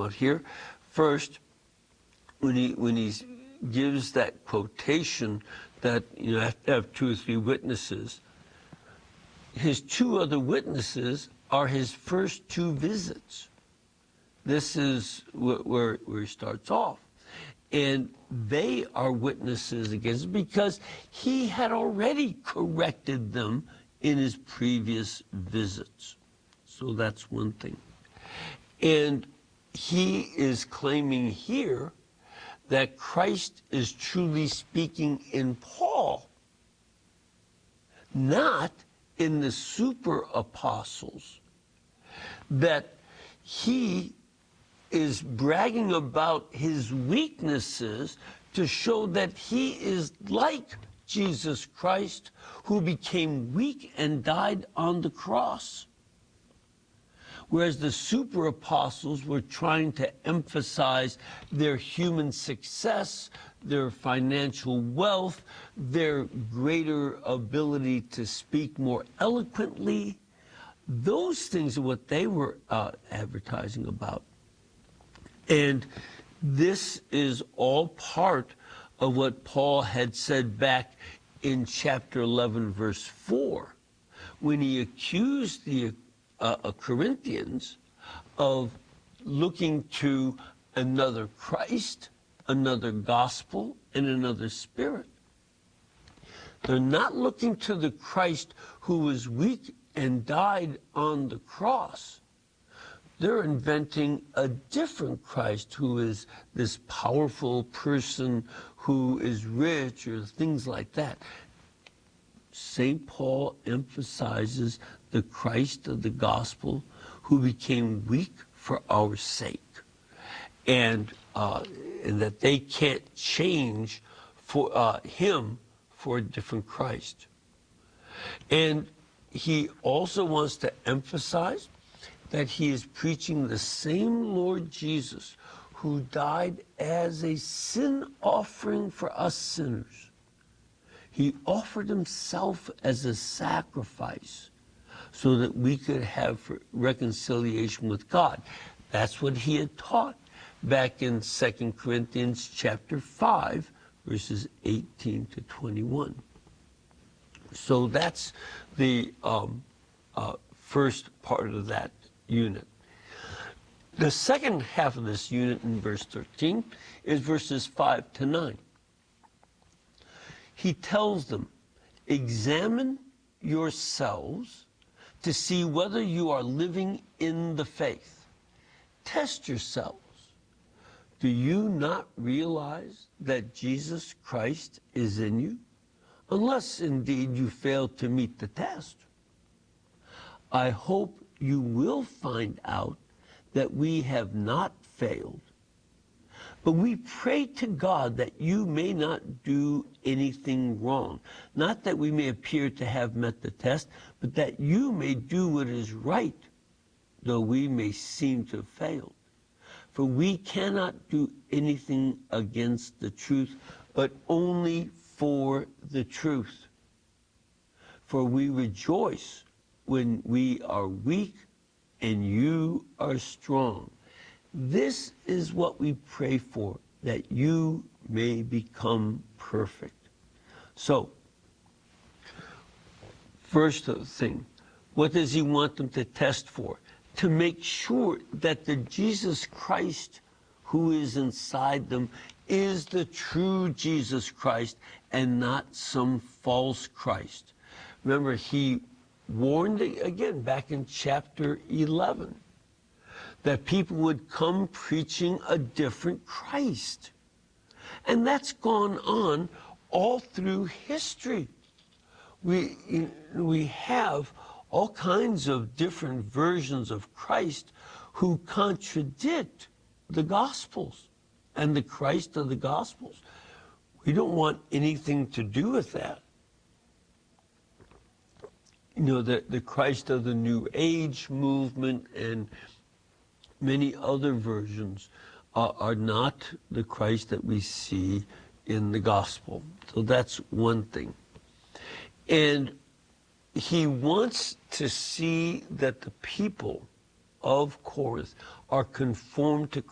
about here. First, when he gives that quotation that you have to have 2 or 3 witnesses, his 2 other witnesses are his first 2 visits. This is where he starts off. And they are witnesses against him because he had already corrected them in his previous visits. So that's one thing. And he is claiming here that Christ is truly speaking in Paul, not in the super apostles, that he is bragging about his weaknesses to show that he is like Jesus Christ, who became weak and died on the cross. Whereas the super apostles were trying to emphasize their human success, their financial wealth, their greater ability to speak more eloquently. Those things are what they were advertising about. And this is all part of what Paul had said back in chapter 11, verse 4, when he accused the Corinthians of looking to another Christ, another gospel, and another spirit. They're not looking to the Christ who was weak and died on the cross. They're inventing a different Christ who is this powerful person who is rich or things like that. St. Paul emphasizes the Christ of the gospel who became weak for our sake, and that they can't change for him for a different Christ. And he also wants to emphasize that he is preaching the same Lord Jesus who died as a sin offering for us sinners. He offered himself as a sacrifice so that we could have reconciliation with God. That's what he had taught back in 2 Corinthians chapter 5, verses 18 to 21. So that's the first part of that unit. The second half of this unit in verse 13 is verses 5 to 9. He tells them, examine yourselves to see whether you are living in the faith. Test yourselves. Do you not realize that Jesus Christ is in you? Unless indeed you fail to meet the test. I hope you will find out that we have not failed. But we pray to God that you may not do anything wrong. Not that we may appear to have met the test, but that you may do what is right, though we may seem to have failed. For we cannot do anything against the truth, but only for the truth. For we rejoice when we are weak and you are strong. This is what we pray for, that you may become perfect. So, first thing, what does he want them to test for? To make sure that the Jesus Christ who is inside them is the true Jesus Christ and not some false Christ. Remember, he warned again back in chapter 11 that people would come preaching a different Christ. And that's gone on all through history. We have all kinds of different versions of Christ who contradict the Gospels and the Christ of the Gospels. We don't want anything to do with that. You know, the Christ of the New Age movement and many other versions are not the Christ that we see in the gospel. So that's one thing. And he wants to see that the people of Corinth are conformed to